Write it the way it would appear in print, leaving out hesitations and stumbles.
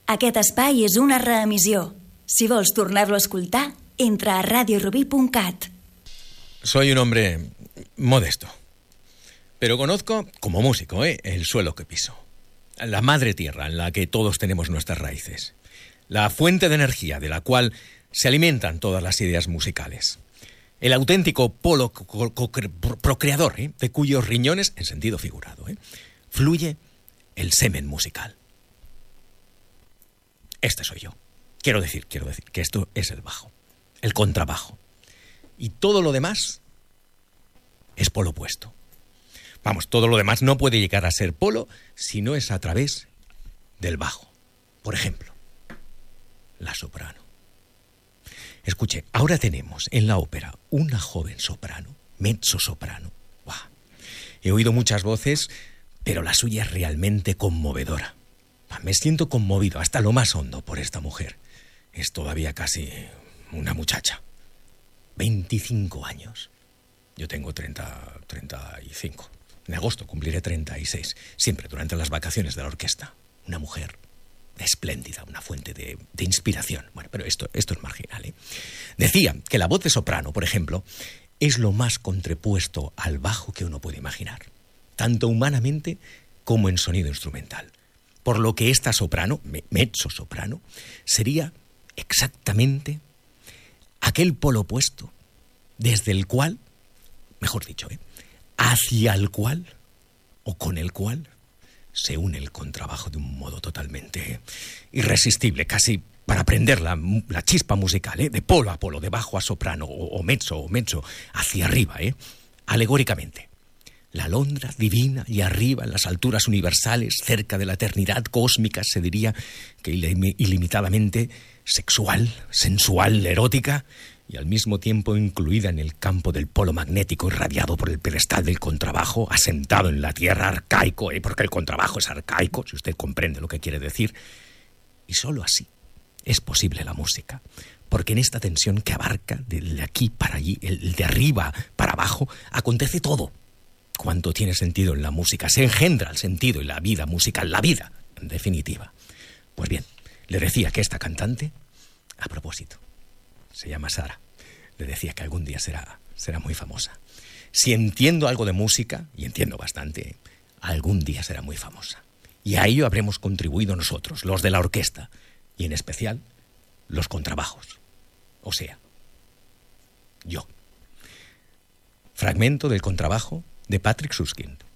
Aquest espai és una reemissió. Si vols tornar-lo a escoltar, entra a radiorubí.cat. Soy un hombre modesto, pero conozco, como músico, el suelo que piso. La madre tierra en la que todos tenemos nuestras raíces. La fuente de energía de la cual se alimentan todas las ideas musicales. El auténtico polo procreador, de cuyos riñones, en sentido figurado, fluye el semen musical. Este soy yo. Quiero decir que esto es el bajo, el contrabajo. Y todo lo demás es polo opuesto. Vamos, todo lo demás no puede llegar a ser polo si no es a través del bajo. Por ejemplo, la soprano. Escuche, ahora tenemos en la ópera una joven soprano, mezzosoprano. ¡Guau! He oído muchas voces, pero la suya es realmente conmovedora. Me siento conmovido hasta lo más hondo por esta mujer. Es todavía casi una muchacha. 25 años. Yo tengo 35. En agosto cumpliré 36. Siempre durante las vacaciones de la orquesta. Una mujer espléndida, una fuente de inspiración. Bueno, pero esto es marginal, Decía que la voz de soprano, por ejemplo, es lo más contrapuesto al bajo que uno puede imaginar. Tanto humanamente como en sonido instrumental. Por lo que esta soprano, mezzosoprano, sería exactamente aquel polo opuesto desde el cual, mejor dicho, hacia el cual o con el cual se une el contrabajo de un modo totalmente irresistible, casi para prender la chispa musical, de polo a polo, de bajo a soprano o mezzo hacia arriba, alegóricamente. La alondra divina y arriba, en las alturas universales, cerca de la eternidad cósmica, se diría que ilimitadamente sexual, sensual, erótica, y al mismo tiempo incluida en el campo del polo magnético irradiado por el pedestal del contrabajo, asentado en la tierra, arcaico, porque el contrabajo es arcaico, si usted comprende lo que quiere decir. Y solo así es posible la música, porque en esta tensión que abarca de aquí para allí, el de arriba para abajo, acontece todo. Cuanto tiene sentido en la música, se engendra el sentido y la vida musical, la vida, en definitiva. Pues bien, le decía que esta cantante, a propósito, se llama Sara, le decía que algún día será muy famosa. Si entiendo algo de música, y entiendo bastante, algún día será muy famosa. Y a ello habremos contribuido nosotros, los de la orquesta, y en especial los contrabajos. O sea, yo. Fragmento del contrabajo de Patrick Süskind.